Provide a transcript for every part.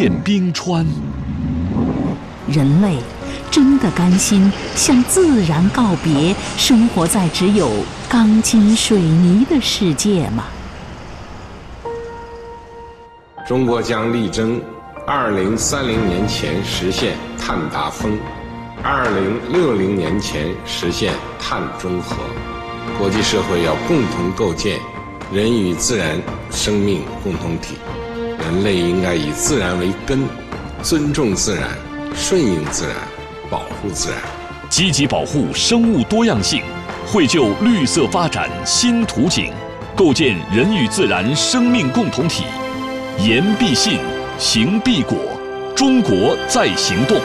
片冰川。 人类真的甘心向自然告别，生活在只有钢筋水泥的世界吗？ 中国将力争2030年前实现碳达峰，2060年前实现碳中和。国际社会要共同构建人与自然生命共同体，人类应该以自然为根，尊重自然，顺应自然，保护自然， 积极保护生物多样性，绘就绿色发展新图景，构建人与自然生命共同体。言必信，行必果，中国在行动。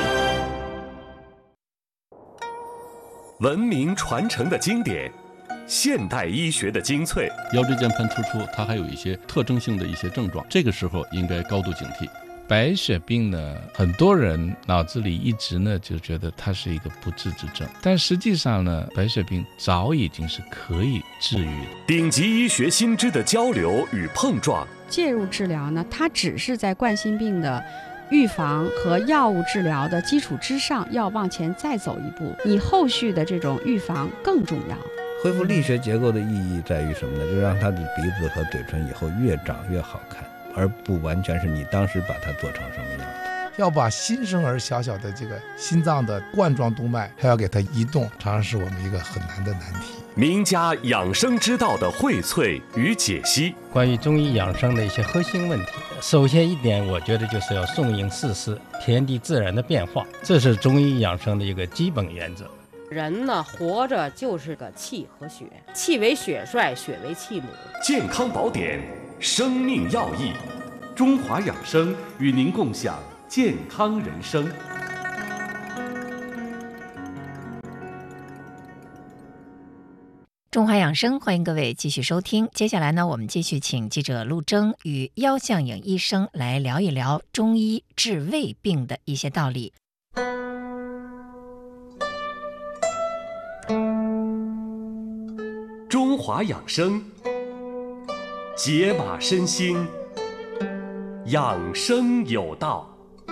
文明传承的经典，现代医学的精粹。 腰椎间盘突出，它还有一些特征性的一些症状，这个时候应该高度警惕。白血病呢，很多人脑子里一直呢就觉得它是一个不治之症，但实际上呢，白血病早已经是可以治愈的。 顶级医学新知的交流与碰撞， 介入治疗呢，它只是在冠心病的预防和药物治疗的基础之上，要往前再走一步，你后续的这种预防更重要。 恢复力学结构的意义在于什么呢？就让他的鼻子和嘴唇以后越长越好看，而不完全是你当时把它做成什么样的。 要把新生儿小小的这个心脏的冠状动脉还要给它移动，常常是我们一个很难的难题。 名家养生之道的荟萃与解析， 关于中医养生的一些核心问题，首先一点，我觉得就是要顺应四时，天地自然的变化，这是中医养生的一个基本原则。 人呢，活着就是个气和血，气为血帅，血为气母。 健康宝典，生命要义，中华养生与您共享健康人生。 中华养生，欢迎各位继续收听。接下来呢，我们继续请记者陆征与腰向颖医生来聊一聊中医治胃病的一些道理。 中华养生，解码身心，养生有道。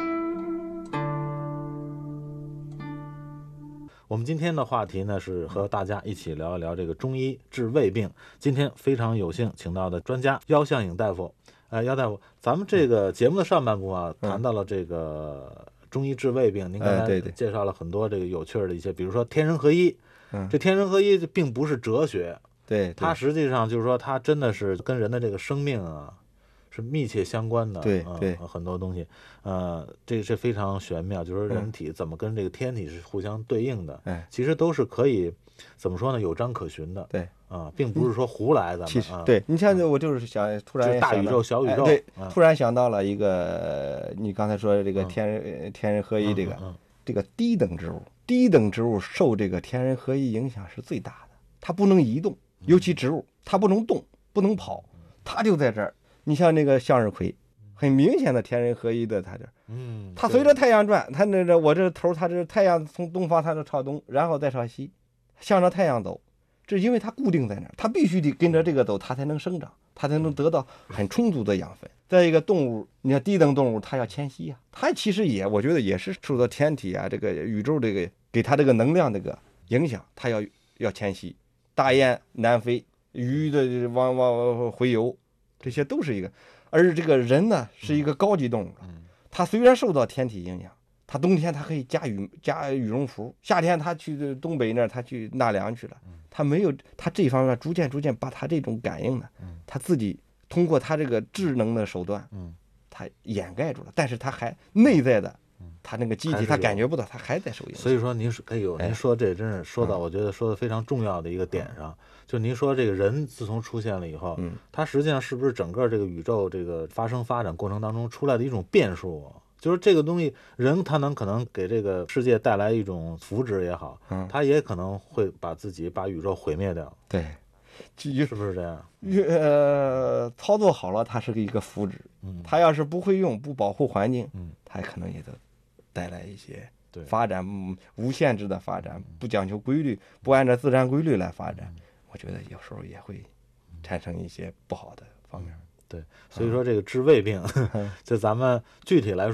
我们今天的话题呢，是和大家一起聊一聊这个中医治胃病。今天非常有幸请到的专家腰向颖大夫。腰大夫，咱们这个节目的上半部啊，谈到了这个中医治胃病。您刚才介绍了很多这个有趣的一些，比如说天人合一。这天人合一并不是哲学， 对， 它实际上就是说，它真的是跟人的这个生命啊是密切相关的。 对， 很多东西，这是非常玄妙，就是人体怎么跟这个天体是互相对应的。其实都是可以怎么说呢？有章可循的。 对， 并不是说胡来咱们。 其实，对你像我就是想突然就是大宇宙、小宇宙。 对，突然想到了一个，你刚才说的这个天人合一，这个低等植物受这个天人合一影响是最大的，它不能移动，尤其植物它不能动，不能跑，它就在这儿。你像那个向日葵，很明显的天人合一的，它这，它随着太阳转，它我这头，它这太阳从东方它就朝东，然后再朝西，向着太阳走，这因为它固定在那儿，它必须得跟着这个走，它才能生长，它才能得到很充足的养分。再一个动物，你看低等动物，它要迁徙啊，它其实我觉得也是受到天体啊，这个宇宙这个给它这个能量这个影响，它要迁徙，大雁南飞，鱼的往回游，这些都是一个。而这个人呢，是一个高级动物，它虽然受到天体影响，它冬天它可以加羽绒服，夏天它去东北那儿，它去纳凉去了，它没有，它这方面逐渐把它这种感应呢，它自己通过它这个智能的手段，它掩盖住了，但是它还内在的，它那个机体它感觉不到，它还在受影响。 所以说您说这真是说到我觉得说的非常重要的一个点上，就您说这个人自从出现了以后，它实际上是不是整个这个宇宙这个发展过程当中出来的一种变数？就是这个东西，人他可能给这个世界带来一种福祉也好，他也可能会把宇宙毁灭掉。 对， 是不是这样？ 操作好了，它是一个福祉。他要是不会用，不保护环境，他可能也都带来一些发展无限制的发展，不讲究规律，不按照自然规律来发展，我觉得有时候也会产生一些不好的方面。 对，所以说这个治胃病，就咱们具体来说。